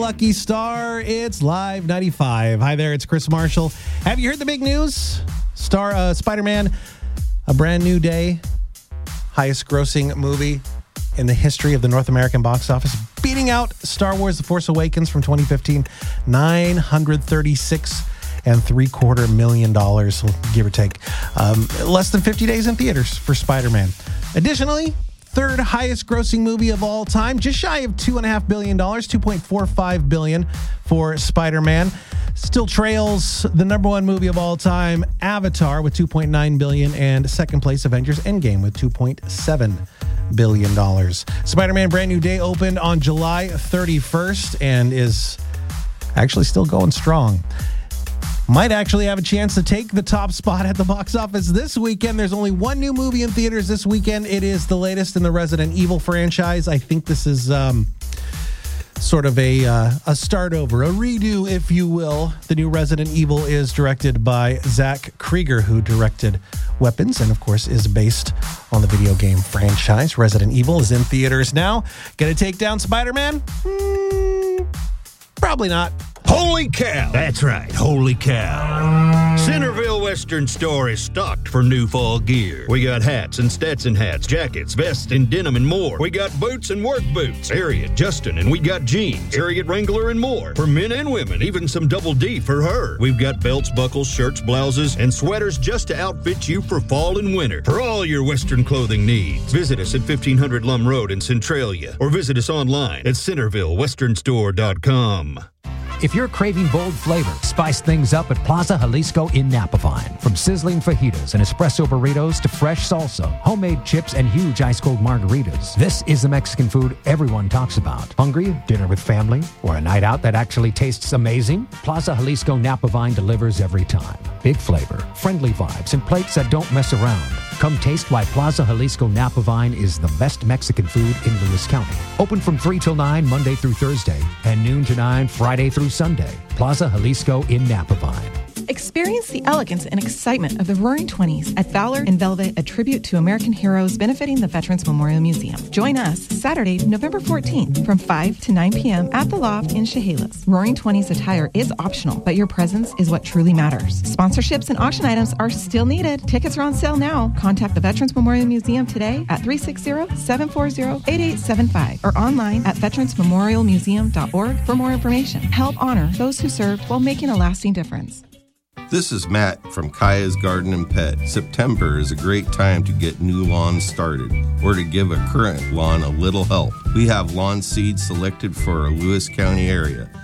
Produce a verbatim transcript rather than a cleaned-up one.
Lucky Star, it's Live ninety-five. Hi there, it's Chris Marshall. Have you heard the big news? Star uh, Spider-Man, A Brand New Day, highest grossing movie in the history of the North American box office, beating out Star Wars The Force Awakens from twenty fifteen, nine hundred thirty-six and three quarter million dollars, give or take. Um, less than fifty days in theaters for Spider-Man. Additionally, third highest grossing movie of all time, just shy of two and a half billion dollars, two point four five billion for Spider-Man. Still trails the number one movie of all time, Avatar, with two point nine billion dollars, and second place, Avengers Endgame, with two point seven billion dollars. Spider-Man Brand New Day opened on July thirty-first and is actually still going strong. Might actually have a chance to take the top spot at the box office this weekend. There's only one new movie in theaters this weekend. It is the latest in the Resident Evil franchise. I think this is um, sort of a uh, a start over, a redo, if you will. The new Resident Evil is directed by Zach Krieger, who directed Weapons and, of course, is based on the video game franchise. Resident Evil is in theaters now. Gonna take down Spider-Man? Mm, probably not. Holy cow! That's right, holy cow. Centerville Western Store is stocked for new fall gear. We got hats and Stetson hats, jackets, vests, and denim and more. We got boots and work boots, Harriet, Justin, and we got jeans, Harriet Wrangler, and more. For men and women, even some double D for her. We've got belts, buckles, shirts, blouses, and sweaters just to outfit you for fall and winter. For all your Western clothing needs, visit us at fifteen hundred Lum Road in Centralia, or visit us online at centerville western store dot com. If you're craving bold flavor, spice things up at Plaza Jalisco in Napavine. From sizzling fajitas and espresso burritos to fresh salsa, homemade chips, and huge ice-cold margaritas, this is the Mexican food everyone talks about. Hungry? Dinner with family? Or a night out that actually tastes amazing? Plaza Jalisco Napavine delivers every time. Big flavor, friendly vibes, and plates that don't mess around. Come taste why Plaza Jalisco Napavine is the best Mexican food in Lewis County. Open from three till nine, Monday through Thursday, and noon to nine, Friday through Sunday. Plaza Jalisco in Napavine. Experience the elegance and excitement of the Roaring Twenties at Valor in Velvet, a tribute to American heroes benefiting the Veterans Memorial Museum. Join us Saturday, November fourteenth from five to nine p.m. at the Loft in Chehalis. Roaring Twenties attire is optional, but your presence is what truly matters. Sponsorships and auction items are still needed. Tickets are on sale now. Contact the Veterans Memorial Museum today at three six zero, seven four zero, eight eight seven five or online at veterans memorial museum dot org for more information. Help honor those who served while making a lasting difference. This is Matt from Kaya's Garden and Pet. September is a great time to get new lawns started or to give a current lawn a little help. We have lawn seeds selected for our Lewis County area.